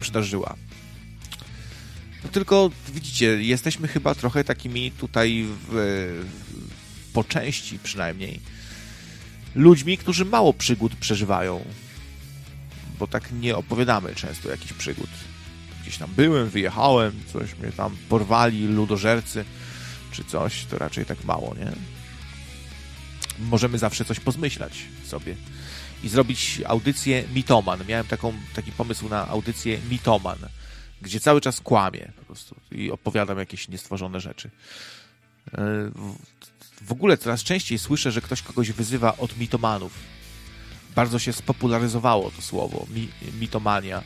przydarzyła. No tylko, widzicie, jesteśmy chyba trochę takimi tutaj, po części przynajmniej, ludźmi, którzy mało przygód przeżywają. Bo tak nie opowiadamy często jakichś przygód. Gdzieś tam byłem, wyjechałem, coś mnie tam porwali, ludożercy, czy coś, to raczej tak mało, nie? Możemy zawsze coś pozmyślać sobie i zrobić audycję Mitoman. Miałem taki pomysł na audycję Mitoman, gdzie cały czas kłamię po prostu i opowiadam jakieś niestworzone rzeczy. W ogóle coraz częściej słyszę, że ktoś kogoś wyzywa od mitomanów. Bardzo się spopularyzowało to słowo, mitomania.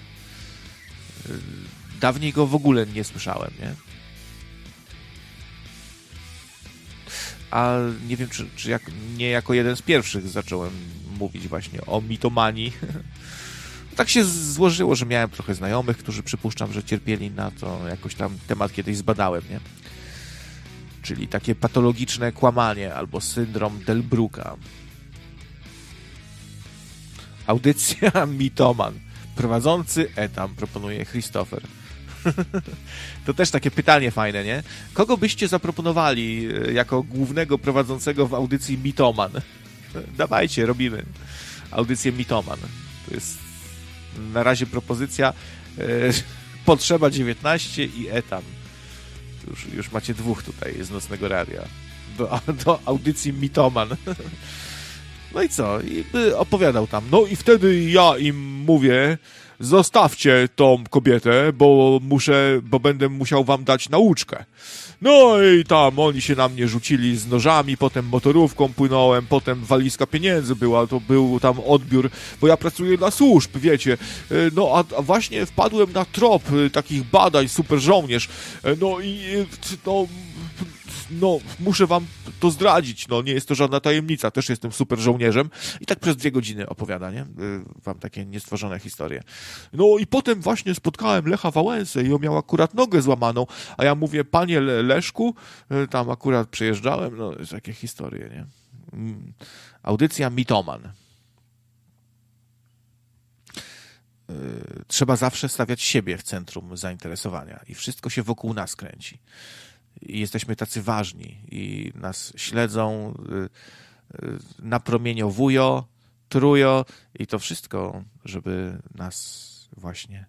Dawniej go w ogóle nie słyszałem, nie? A nie wiem, czy nie jako jeden z pierwszych zacząłem mówić właśnie o mitomanii. Tak się złożyło, że miałem trochę znajomych, którzy przypuszczam, że cierpieli na to. Jakoś tam temat kiedyś zbadałem, nie? Czyli takie patologiczne kłamanie albo syndrom Delbrucka. Audycja Mitoman. Prowadzący etam, proponuje Christopher. To też takie pytanie fajne, nie? Kogo byście zaproponowali jako głównego prowadzącego w audycji Mitoman? Dawajcie, robimy audycję Mitoman. To jest na razie propozycja Potrzeba 19 i etam. Już macie dwóch tutaj z Nocnego Radia. Do audycji Mitoman. No i co? I opowiadał tam. No i wtedy ja im mówię, zostawcie tą kobietę, bo będę musiał wam dać nauczkę. No i tam oni się na mnie rzucili z nożami, potem motorówką płynąłem, potem walizka pieniędzy była, to był tam odbiór, bo ja pracuję dla służb, wiecie. No a właśnie wpadłem na trop takich badań, super żołnierz. No i no, muszę wam to zdradzić, no, nie jest to żadna tajemnica, też jestem super żołnierzem. I tak przez 2 godziny opowiada, nie? Wam takie niestworzone historie. No i potem właśnie spotkałem Lecha Wałęsę i on miał akurat nogę złamaną, a ja mówię, panie Leszku, tam akurat przejeżdżałem, no, takie historie, nie? Audycja Mitoman. Trzeba zawsze stawiać siebie w centrum zainteresowania i wszystko się wokół nas kręci. I jesteśmy tacy ważni i nas śledzą, napromieniowują, trują i to wszystko, żeby nas właśnie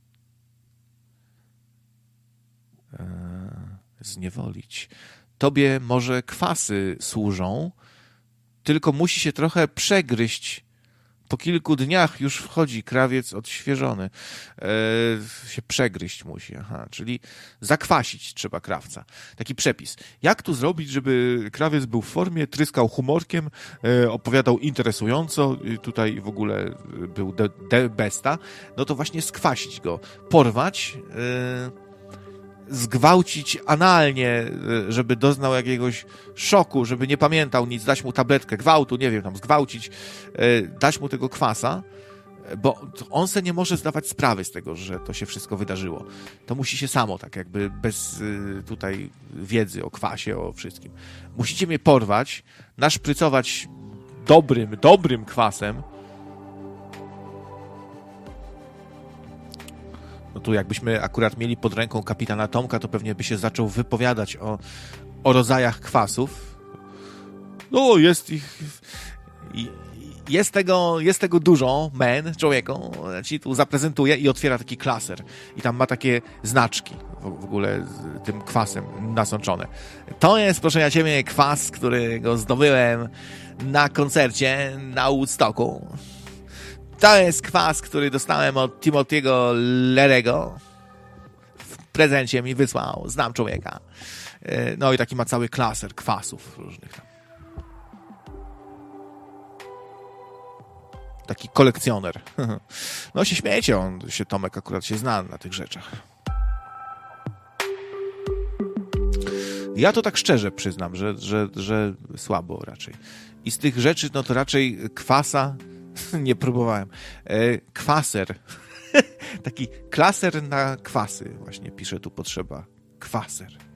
zniewolić. Tobie może kwasy służą, tylko musi się trochę przegryźć. Po kilku dniach już wchodzi krawiec odświeżony. Się przegryźć musi. Aha, czyli zakwasić trzeba krawca. Taki przepis. Jak tu zrobić, żeby krawiec był w formie, tryskał humorkiem, opowiadał interesująco, tutaj w ogóle był de besta, no to właśnie skwasić go, porwać, zgwałcić analnie, żeby doznał jakiegoś szoku, żeby nie pamiętał nic, dać mu tabletkę gwałtu, nie wiem, tam zgwałcić, dać mu tego kwasa, bo on se nie może zdawać sprawy z tego, że to się wszystko wydarzyło. To musi się samo, tak jakby bez tutaj wiedzy o kwasie, o wszystkim. Musicie mnie porwać, naszprycować dobrym kwasem. No tu jakbyśmy akurat mieli pod ręką kapitana Tomka, to pewnie by się zaczął wypowiadać o rodzajach kwasów. No, jest tego dużo, człowieku, ci tu zaprezentuje i otwiera taki klaser. I tam ma takie znaczki w ogóle z tym kwasem nasączone. To jest, proszę ja ciebie, kwas, którego zdobyłem na koncercie na Woodstocku. To jest kwas, który dostałem od Timothy'ego Lerego. W prezencie mi wysłał. Znam człowieka. No i taki ma cały klaser kwasów różnych tam. Taki kolekcjoner. No się śmiejecie, Tomek akurat się zna na tych rzeczach. Ja to tak szczerze przyznam, że słabo raczej. I z tych rzeczy, no to raczej kwasa nie próbowałem. Kwaser. Taki klaser na kwasy. Właśnie pisze tu potrzeba. Kwaser.